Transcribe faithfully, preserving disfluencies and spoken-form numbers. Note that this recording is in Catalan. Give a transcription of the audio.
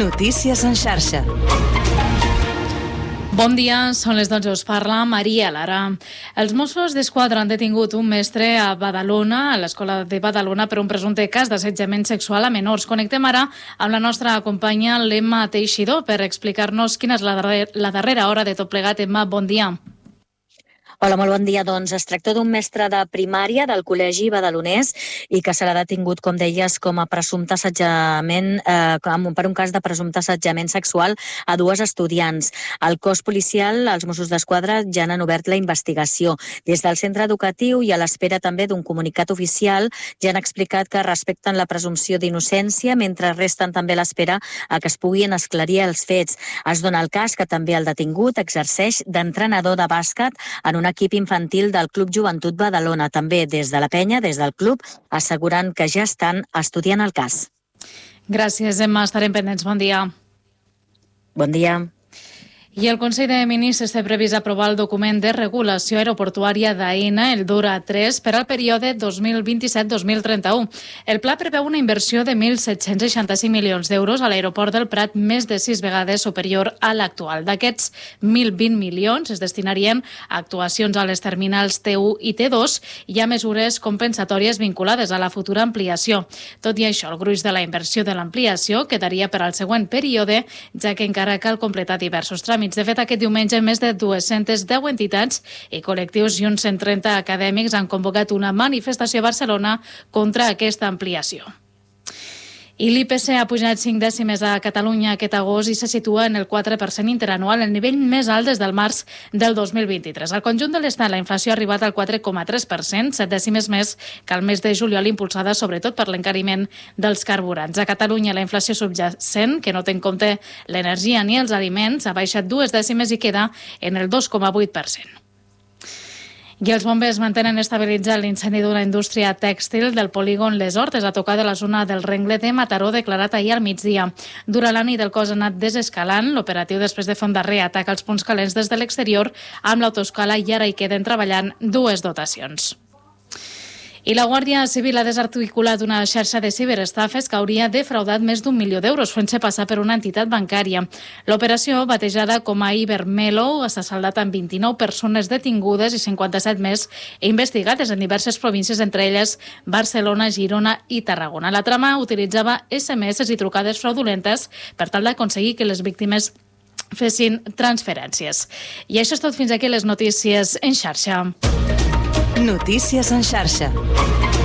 Notícies en xarxa. Bon dia, són les dotze, us parla Maria Lara. Els Mossos d'Esquadra han detingut un mestre a Badalona, a l'escola de Badalona, per un presumpte cas d'assetjament sexual a menors. Connectem ara amb la nostra companya l'Emma Teixidor per explicar-nos quina és la, darrer, la darrera hora de tot plegat. Emma, bon dia. Hola, molt bon dia. Doncs es tracta d'un mestre de primària del col·legi badalonès i que serà detingut, com deies, com a presumpte assetjament, eh, per un cas de presumpte assetjament sexual a dues estudiants. Al cos policial, els Mossos d'Esquadra ja han obert la investigació. Des del centre educatiu i a l'espera també d'un comunicat oficial ja han explicat que respecten la presumpció d'innocència mentre resten també a l'espera a que es puguin esclarir els fets. Es dona el cas que també el detingut exerceix d'entrenador de bàsquet en una equip infantil del Club Joventut Badalona, també des de la penya, des del club, assegurant que ja estan estudiant el cas. Gràcies, Emma. Estarem pendents. Bon dia. Bon dia. I el Consell de Ministres té previst aprovar el document de regulació aeroportuària d'Aena, el DORA tres, per al període dos mil vint-i-set dos mil trenta-u. El pla preveu una inversió de mil set-cents seixanta-cinc milions d'euros a l'aeroport del Prat, més de sis vegades superior a l'actual. D'aquests mil vint milions es destinarien a actuacions a les terminals T u i T dos i a mesures compensatòries vinculades a la futura ampliació. Tot i això, el gruix de la inversió de l'ampliació quedaria per al següent període, ja que encara cal completar diversos tràmits. De fet, aquest diumenge, més de dues-centes deu entitats i col·lectius i uns cent trenta acadèmics han convocat una manifestació a Barcelona contra aquesta ampliació. I l'I P C ha pujat cinc dècimes a Catalunya aquest agost i se situa en el quatre per cent interanual, el nivell més alt des del març del dos mil vint-i-tres. Al conjunt de l'Estat, la inflació ha arribat al quatre coma tres per cent, set dècimes més que el mes de juliol, impulsada sobretot per l'encariment dels carburants. A Catalunya, la inflació subjacent, que no té en compte l'energia ni els aliments, ha baixat dues dècimes i queda en el dos coma vuit per cent. I els bombers mantenen estabilitzat l'incendi d'una indústria tèxtil del polígon Les Hortes, a tocar de la zona del rengle de Mataró, declarat ahir al migdia. Durant la nit el cos ha anat desescalant l'operatiu després de fer un darrer atac als punts calents des de l'exterior amb l'autoscala i ara hi queden treballant dues dotacions. I la Guàrdia Civil ha desarticulat una xarxa de ciberestafes que hauria defraudat més d'un milió d'euros fent-se passar per una entitat bancària. L'operació, batejada com a Ibermelo, s'ha saldat amb vint-i-nou persones detingudes i cinquanta-set més investigades en diverses províncies, entre elles Barcelona, Girona i Tarragona. La trama utilitzava esse eme esse i trucades fraudulentes per tal d'aconseguir que les víctimes fessin transferències. I això és tot. Fins aquí les notícies en xarxa. Notícies en xarxa.